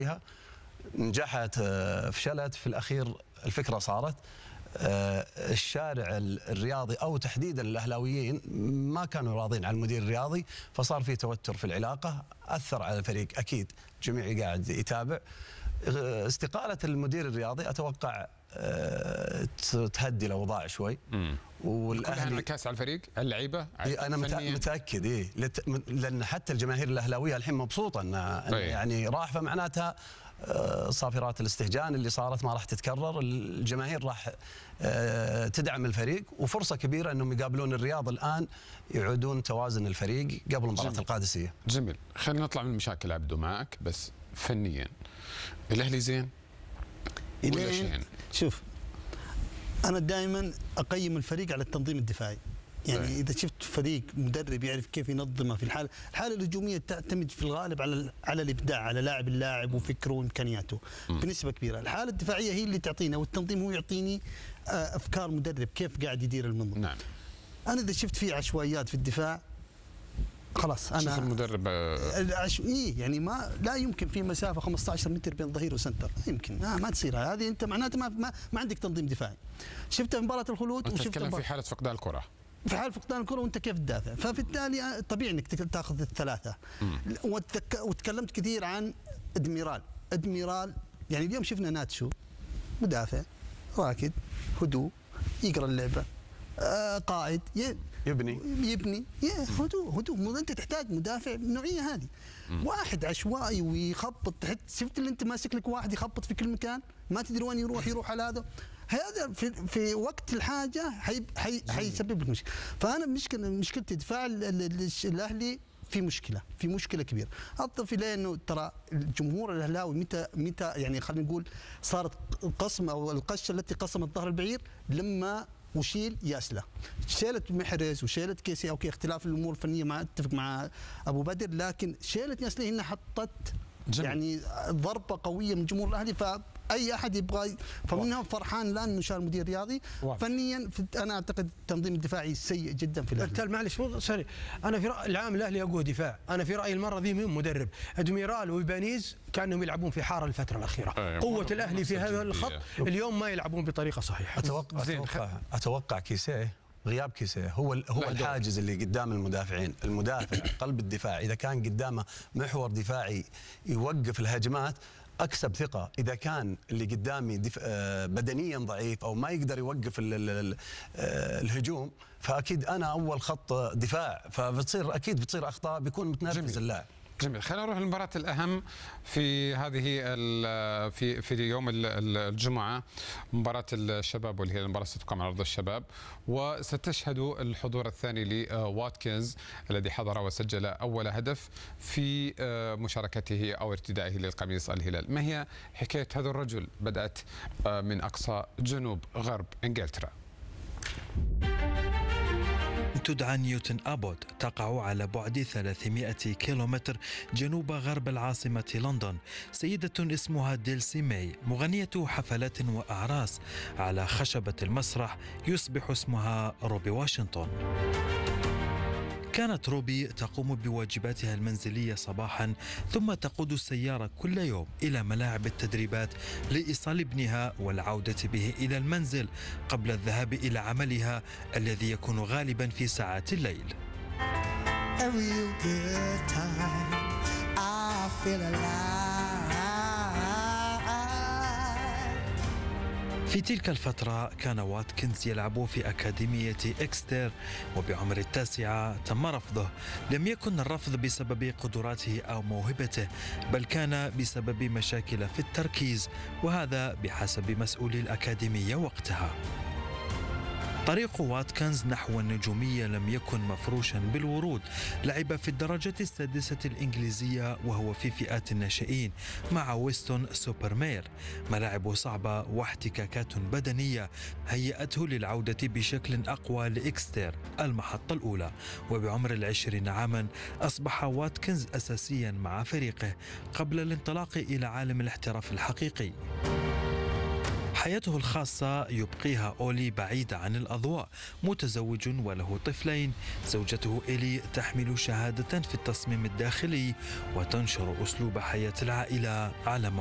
فيها نجحت، فشلت في الأخير. الفكرة صارت الشارع الرياضي أو تحديدا الأهلاويين ما كانوا راضين على المدير الرياضي، فصار في توتر في العلاقة، أثر على الفريق أكيد، جميع قاعد يتابع. استقالة المدير الرياضي أتوقع تهدي الأوضاع شوي. والأهلي انعكاس على الفريق، اللعيبة. أنا متأكد لأن حتى الجماهير الأهلاوية الحين مبسوطة أن يعني راح، فمعناتها صافرات الاستهجان اللي صارت ما راح تتكرر. الجماهير راح تدعم الفريق، وفرصة كبيرة أنهم يقابلون الرياض الآن، يعودون توازن الفريق قبل مباراة القادسية. جميل. خلينا نطلع من المشاكل عبدو معك، بس فنيا الأهلي زين ولا شين؟ شوف، أنا دائما أقيم الفريق على التنظيم الدفاعي. يعني إذا شفت فريق مدرب يعرف كيف ينظمه في الحالة الهجومية تعتمد في الغالب على الإبداع، على اللاعب وفكره وإمكانياته بنسبة كبيرة. الحالة الدفاعية هي اللي تعطينا، والتنظيم هو يعطيني أفكار مدرب كيف قاعد يدير المنظومة. نعم. أنا إذا شفت فيه عشوائيات في الدفاع خلاص أنا شوف المدرب يعني لا يمكن في مسافة 15 متر بين ظهير وسنتر، يمكن ما تصير هذه. أنت معناته ما عندك تنظيم دفاعي. شفتها في مباراة الخلود، وشفت تتكلم في حالة فقدان الكرة، في حال فقدان الكرة وانت كيف تدافع، فبالتالي طبيعي انك تاخذ الثلاثه. وتكلمت كثير عن ادميرال. يعني اليوم شفنا ناتشو مدافع راكد، هدوء، يقرا اللعبه، قائد، يبني هدوء. انت تحتاج مدافع بالنوعيه هذه. واحد عشوائي ويخبط، شفت اللي انت ماسك لك واحد يخبط في كل مكان، ما تدري وين يروح على هذا في وقت الحاجه حيسبب لك مشكله. فانا مشكله دفاع الاهلي في مشكله كبيره. اضف الى انه ترى الجمهور الاهلاوي متى يعني خلينا نقول صارت القصم او القشه التي قسمت ظهر البعير لما وشيل ياسله، شيلت محرز وشيلت كيسي. اوكي، اختلاف الامور الفنيه، ما اتفق مع ابو بدر، لكن شيلت ياسله هنا حطت يعني ضربه قويه من جمهور الاهلي. فاي احد يبغى، فمنهم فرحان الان انه شال مدير رياضي. فنيا انا اعتقد التنظيم الدفاعي سيء جدا في الاهلي. معلش سوري، انا في رايي العام الاهلي اقوى دفاع. انا في رايي المره ذي من مدرب ادميرال ويبانيز كانهم يلعبون في حاره الفتره الاخيره. قوه الاهلي في هذا الخط اليوم ما يلعبون بطريقه صحيحه. اتوقع كيسيه، غياب كيسيه هو الحاجز اللي قدام المدافعين. المدافع قلب الدفاع اذا كان قدامه محور دفاعي يوقف الهجمات اكسب ثقه. اذا كان اللي قدامي بدنيا ضعيف او ما يقدر يوقف الهجوم، فاكيد انا اول خط دفاع، اكيد بتصير اخطاء، بيكون متنرفز اللاعب. جميل. خلينا نروح للمباراة الأهم في هذه في يوم الجمعة، مباراة الشباب، واللي هي المباراة ستقام على أرض الشباب، وستشهد الحضور الثاني لواتكنز الذي حضر وسجل أول هدف في مشاركته أو ارتدائه للقميص الهلال. ما هي حكاية هذا الرجل؟ بدأت من أقصى جنوب غرب إنجلترا. تدعى نيوتن أبوت، تقع على بعد 300 كيلومتر جنوب غرب العاصمة لندن. سيدة اسمها ديلسي ماي، مغنية حفلات وأعراس. على خشبة المسرح يصبح اسمها روبي واشنطن. كانت روبي تقوم بواجباتها المنزلية صباحا، ثم تقود السيارة كل يوم إلى ملاعب التدريبات لإيصال ابنها والعودة به إلى المنزل قبل الذهاب إلى عملها الذي يكون غالبا في ساعات الليل. في تلك الفترة كان واتكنز يلعب في أكاديمية إكستر، وبعمر التاسعة تم رفضه. لم يكن الرفض بسبب قدراته أو موهبته، بل كان بسبب مشاكل في التركيز، وهذا بحسب مسؤولي الأكاديمية وقتها. طريق واتكنز نحو النجومية لم يكن مفروشا بالورود. لعب في الدرجة السادسة الإنجليزية وهو في فئات الناشئين مع ويستون سوبرمير. ملاعب صعبة واحتكاكات بدنية هيأته للعودة بشكل أقوى لإكستر المحطة الأولى. وبعمر 20 عاما أصبح واتكنز أساسيا مع فريقه قبل الانطلاق إلى عالم الاحتراف الحقيقي. حياته الخاصة يبقيها أولي بعيدة عن الأضواء، متزوج وله طفلين. زوجته إيلي تحمل شهادة في التصميم الداخلي وتنشر أسلوب حياة العائلة على